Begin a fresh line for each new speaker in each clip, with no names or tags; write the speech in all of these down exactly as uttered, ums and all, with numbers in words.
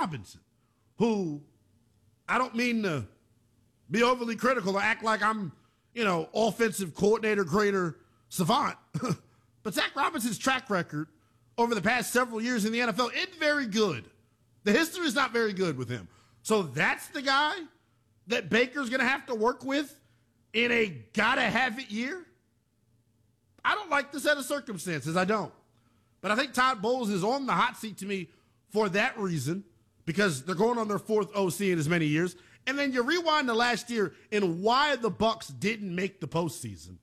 Robinson, who I don't mean to be overly critical or act like I'm, you know, offensive coordinator, greater savant. But Zach Robinson's track record over the past several years in the N F L isn't very good. The history is not very good with him. So that's the guy that Baker's going to have to work with in a gotta-have-it year? I don't like the set of circumstances. I don't. But I think Todd Bowles is on the hot seat to me for that reason, because they're going on their fourth O C in as many years. And then you rewind to last year and why the Bucs didn't make the postseason.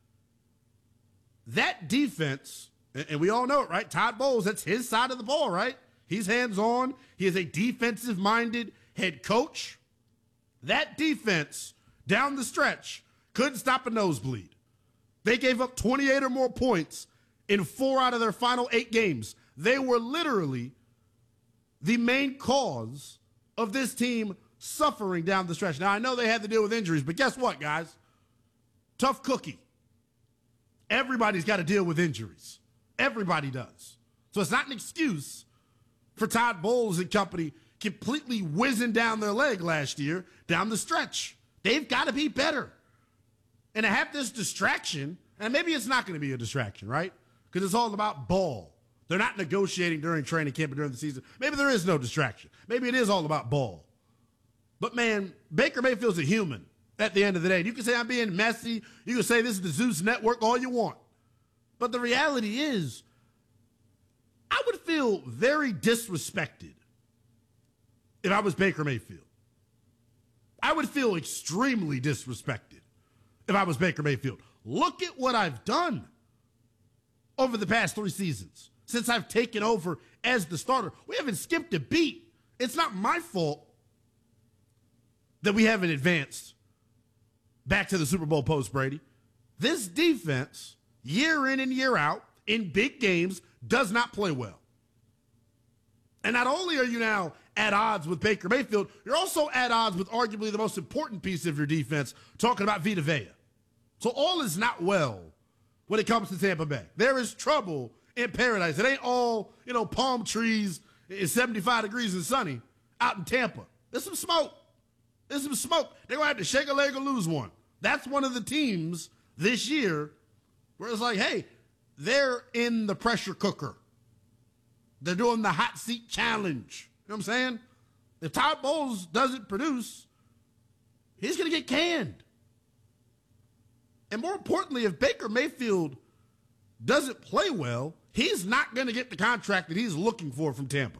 That defense, and we all know it, right? Todd Bowles, that's his side of the ball, right? He's hands-on. He is a defensive-minded head coach. That defense down the stretch couldn't stop a nosebleed. They gave up twenty-eight or more points in four out of their final eight games. They were literally the main cause of this team suffering down the stretch. Now, I know they had to deal with injuries, but guess what, guys? Tough cookie. Everybody's got to deal with injuries. Everybody does. So it's not an excuse for Todd Bowles and company completely whizzing down their leg last year down the stretch. They've got to be better. And to have this distraction, and maybe it's not going to be a distraction, right? Because it's all about ball. They're not negotiating during training camp and during the season. Maybe there is no distraction. Maybe it is all about ball. But, man, Baker Mayfield's a human at the end of the day. You can say I'm being messy. You can say this is the Zeus Network, all you want. But the reality is, I would feel very disrespected if I was Baker Mayfield. I would feel extremely disrespected if I was Baker Mayfield. Look at what I've done over the past three seasons since I've taken over as the starter. We haven't skipped a beat. It's not my fault that we haven't advanced back to the Super Bowl post, Brady. This defense, year in and year out, in big games, does not play well. And not only are you now at odds with Baker Mayfield, you're also at odds with arguably the most important piece of your defense, talking about Vita Vea. So all is not well when it comes to Tampa Bay. There is trouble in paradise. It ain't all, you know, palm trees and seventy-five degrees and sunny out in Tampa. There's some smoke. There's some smoke. They're going to have to shake a leg or lose one. That's one of the teams this year where it's like, hey, they're in the pressure cooker. They're doing the hot seat challenge. You know what I'm saying? If Todd Bowles doesn't produce, he's going to get canned. And more importantly, if Baker Mayfield doesn't play well, he's not going to get the contract that he's looking for from Tampa.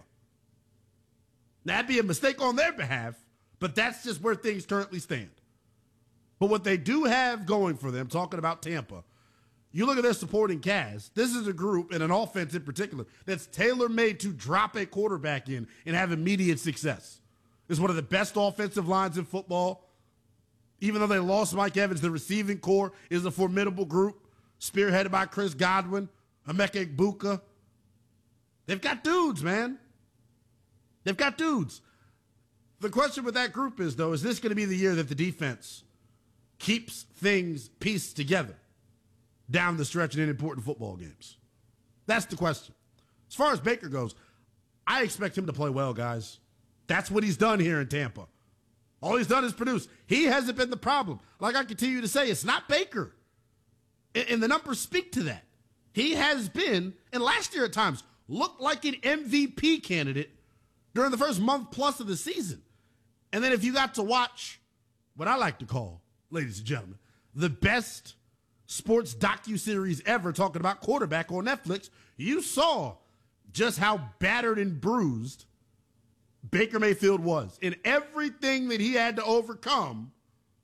Now, that'd be a mistake on their behalf, but that's just where things currently stand. But what they do have going for them, talking about Tampa, you look at their supporting cast, this is a group, and an offense in particular, that's tailor-made to drop a quarterback in and have immediate success. It's one of the best offensive lines in football. Even though they lost Mike Evans, the receiving core is a formidable group, spearheaded by Chris Godwin, Emeka Egbuka. They've got dudes, man. They've got dudes. The question with that group is, though, is this going to be the year that the defense keeps things pieced together down the stretch in important football games? That's the question. As far as Baker goes, I expect him to play well, guys. That's what he's done here in Tampa. All he's done is produce. He hasn't been the problem. Like I continue to say, it's not Baker. And the numbers speak to that. He has been, and last year at times, looked like an M V P candidate during the first month plus of the season. And then if you got to watch what I like to call, ladies and gentlemen, the best sports docuseries ever talking about quarterback on Netflix, you saw just how battered and bruised Baker Mayfield was in everything that he had to overcome,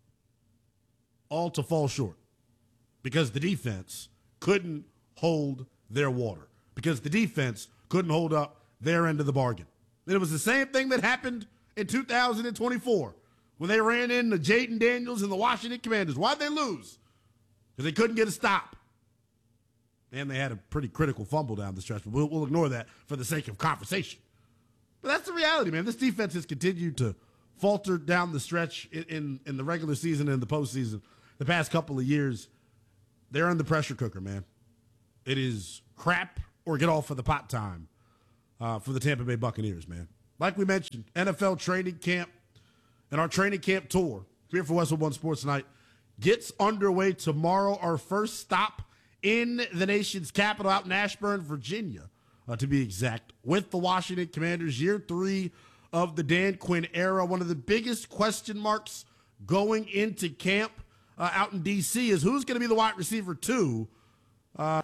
all to fall short because the defense couldn't hold their water, because the defense couldn't hold up their end of the bargain. And it was the same thing that happened in two thousand twenty-four when they ran into Jaden Daniels and the Washington Commanders. Why'd they lose? Because they couldn't get a stop. And they had a pretty critical fumble down the stretch, but we'll, we'll ignore that for the sake of conversation. But that's the reality, man. This defense has continued to falter down the stretch in, in, in the regular season and the postseason the past couple of years. They're in the pressure cooker, man. It is crap or get off of the pot time uh, for the Tampa Bay Buccaneers, man. like we mentioned, N F L training camp and our training camp tour here for Westwood One Sports Night gets underway tomorrow. Our first stop in the nation's capital, out in Ashburn, Virginia, uh, to be exact, with the Washington Commanders, year three of the Dan Quinn era. One of the biggest question marks going into camp uh, out in D C is who's going to be the wide receiver two. Uh,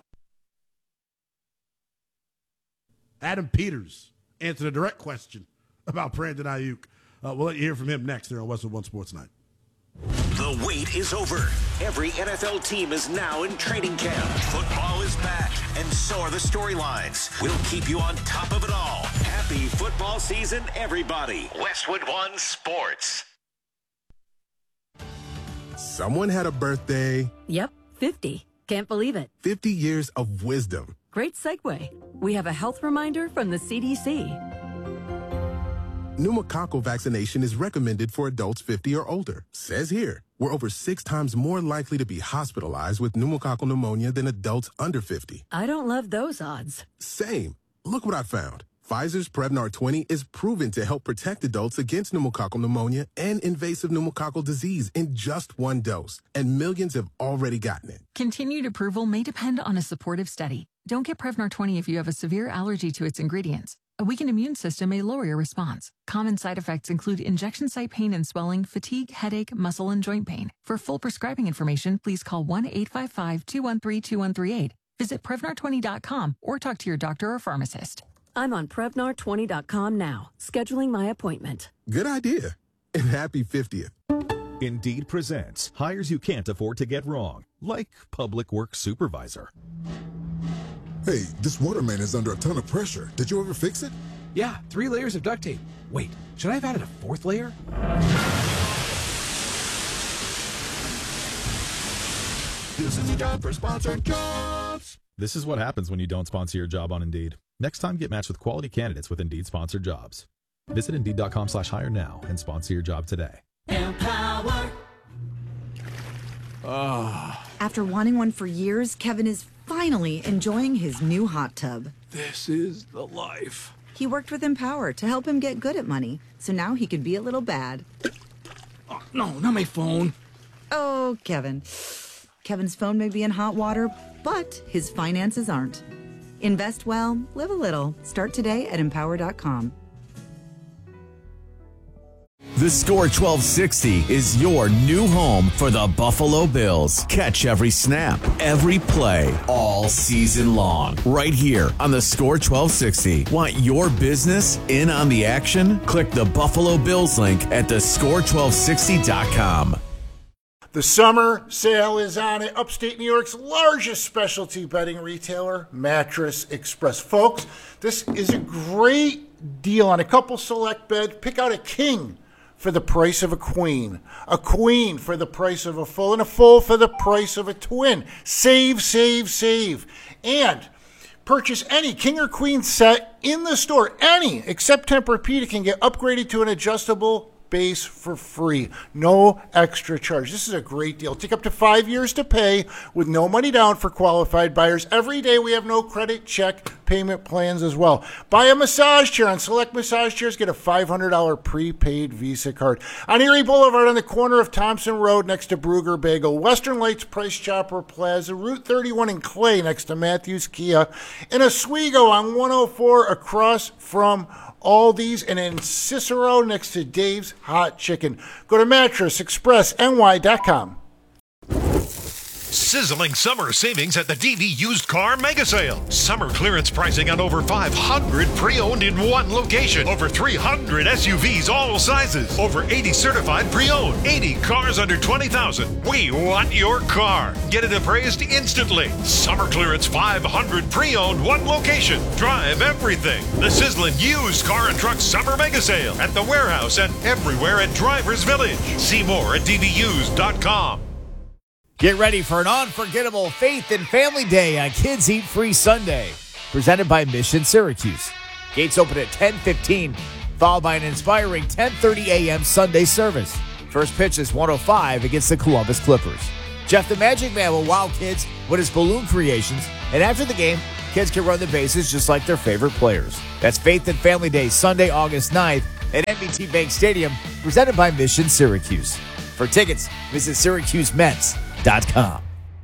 Adam Peters answered a direct question about Brandon Ayuk. Uh, we'll let you hear from him next here on Westwood One Sports Night.
The wait is over. Every N F L team is now in training camp. Football is back, and so are the storylines. We'll keep you on top of it all. Happy football season, everybody. Westwood One Sports.
Someone had a birthday.
Yep, fifty. Can't believe it.
fifty years of wisdom.
Great segue. We have a health reminder from the C D C.
Pneumococcal vaccination is recommended for adults fifty or older. Says here, we're over six times more likely to be hospitalized with pneumococcal pneumonia than adults under fifty.
I don't love those odds.
Same. Look what I found. Pfizer's Prevnar twenty is proven to help protect adults against pneumococcal pneumonia and invasive pneumococcal disease in just one dose, and millions have already gotten it.
Continued approval may depend on a supportive study. Don't get Prevnar twenty if you have a severe allergy to its ingredients. A weakened immune system may lower your response. Common side effects include injection site pain and swelling, fatigue, headache, muscle, and joint pain. For full prescribing information, please call one eight five five, two one three, two one three eight. Visit Prevnar twenty dot com or talk to your doctor or pharmacist.
I'm on Prevnar twenty dot com now, scheduling my appointment.
Good idea. And happy fiftieth.
Indeed presents hires you can't afford to get wrong, like public works supervisor.
Hey, this water main is under a ton of pressure. Did you ever fix it?
Yeah, three layers of duct tape. Wait, should I have added a fourth layer?
This is your job for sponsored jobs.
This is what happens when you don't sponsor your job on Indeed. Next time, get matched with quality candidates with Indeed sponsored jobs. Visit Indeed.com slash hire now and sponsor your job today.
Empower. Oh. After wanting one for years, Kevin is finally enjoying his new hot tub.
This is the life.
He worked with Empower to help him get good at money, so now he could be a little bad.
Oh, no, not my phone.
Oh, Kevin. Kevin's phone may be in hot water, but his finances aren't. Invest well, live a little. Start today at empower dot com.
The Score twelve sixty is your new home for the Buffalo Bills. Catch every snap, every play, all season long. Right here on the Score twelve sixty. Want your business in on the action? Click the Buffalo Bills link at the score twelve sixty dot com.
The summer sale is on at upstate New York's largest specialty bedding retailer, Mattress Express. Folks, this is a great deal on a couple select bed. Pick out a king for the price of a queen, a queen for the price of a full, and a full for the price of a twin. Save, save, save. And purchase any king or queen set in the store, any, except Tempur-Pedic, can get upgraded to an adjustable base for free. No extra charge. This is a great deal. Take up to five years to pay with no money down for qualified buyers. Every day we have no credit check payment plans as well. Buy a massage chair on select massage chairs. Get a five hundred dollars prepaid Visa card. On Erie Boulevard on the corner of Thompson Road next to Brugger Bagel. Western Lights Price Chopper Plaza. Route thirty-one in Clay next to Matthews Kia. In Oswego on one oh four across from Aldi's, and in Cicero next to Dave's Hot Chicken. Go to mattress express n y dot com.
Sizzling summer savings at the D V Used Car Mega Sale. Summer clearance pricing on over five hundred pre-owned in one location. Over three hundred S U Vs all sizes. Over eighty certified pre-owned. eighty cars under twenty thousand. We want your car. Get it appraised instantly. Summer clearance five hundred pre-owned one location. Drive everything. The sizzling used car and truck summer mega sale at the warehouse and everywhere at Drivers Village. See more at d v used dot com.
Get ready for an unforgettable Faith and Family Day on Kids Eat Free Sunday, presented by Mission Syracuse. Gates open at ten fifteen, followed by an inspiring ten thirty a.m. Sunday service. First pitch is one oh five against the Columbus Clippers. Jeff the Magic Man will wow kids with his balloon creations, and after the game, kids can run the bases just like their favorite players. That's Faith and Family Day, Sunday, August ninth at M B T Bank Stadium, presented by Mission Syracuse. For tickets, visit Syracuse Mets dot com.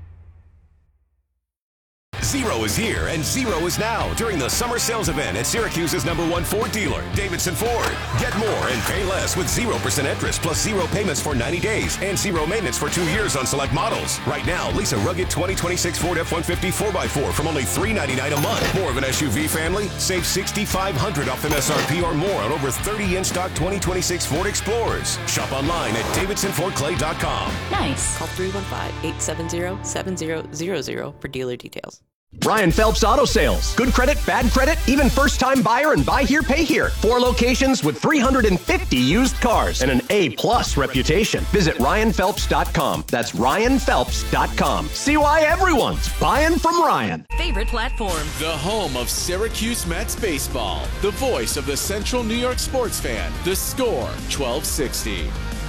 Zero is here and zero is now during the summer sales event at Syracuse's number one Ford dealer, Davidson Ford. Get more and pay less with zero percent interest plus zero payments for ninety days and zero maintenance for two years on select models. Right now, lease a rugged twenty twenty-six Ford F one fifty four by four from only three hundred ninety-nine dollars a month. More of an S U V family? Save six thousand five hundred dollars off M S R P or more on over thirty in-stock twenty twenty-six Ford Explorers. Shop online at davidson ford clay dot com.
Nice. Call three one five, eight seven zero, seven zero zero zero for dealer details.
Ryan Phelps Auto Sales. Good credit, bad credit, even first-time buyer and buy here, pay here. Four locations with three hundred fifty used cars and an A-plus reputation. Visit ryan phelps dot com. That's ryan phelps dot com. See why everyone's buying from Ryan.
Favorite platform.
The home of Syracuse Mets baseball. The voice of the Central New York sports fan. The Score twelve sixty.